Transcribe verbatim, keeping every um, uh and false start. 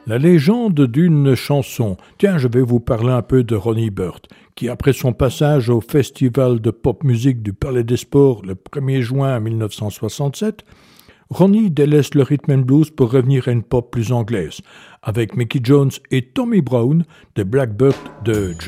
La légende d'une chanson. Tiens, je vais vous parler un peu de Ronnie Byrd, qui après son passage au festival de pop musique du Palais des Sports le premier juin mille neuf cent soixante-sept, Ronnie délaisse le rhythm and blues pour revenir à une pop plus anglaise, avec Mickey Jones et Tommy Brown des Blackbirds de